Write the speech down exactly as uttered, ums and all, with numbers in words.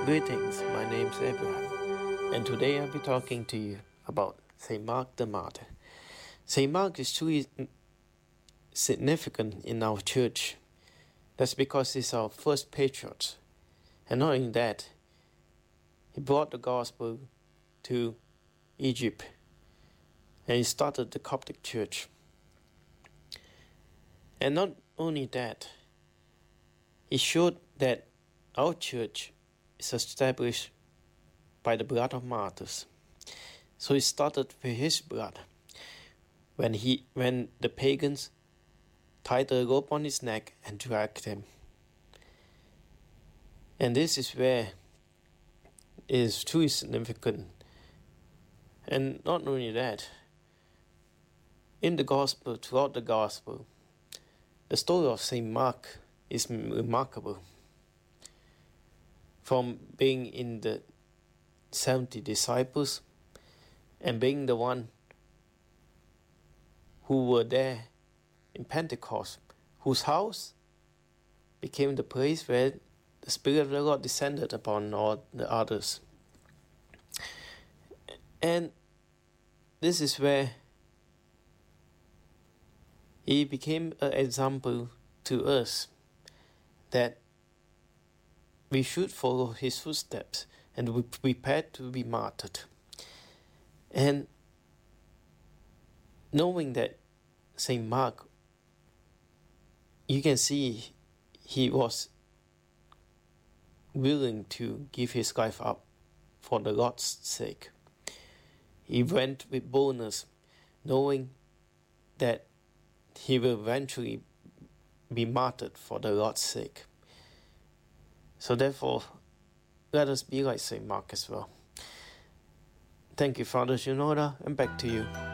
Greetings, my name's Abraham, and today I'll be talking to you about Saint Mark the Martyr. Saint Mark is truly significant in our church. That's because he's our first patriarch. And not only that, he brought the gospel to Egypt, and he started the Coptic Church. And not only that, he showed that our church is established by the blood of martyrs. So he started with his blood. When he, when the pagans tied a rope on his neck and dragged him. And this is where it is truly significant. And not only that, in the gospel, throughout the gospel, the story of Saint Mark is remarkable. From being in the seventy disciples and being the one who were there in Pentecost, whose house became the place where the Spirit of the Lord descended upon all the others. And this is where he became an example to us that we should follow his footsteps and be prepared to be martyred. And knowing that Saint Mark, you can see he was willing to give his life up for the Lord's sake. He went with boldness, knowing that he will eventually be martyred for the Lord's sake. So therefore, let us be like Saint Mark as well. Thank you, Father Shinoda, and back to you.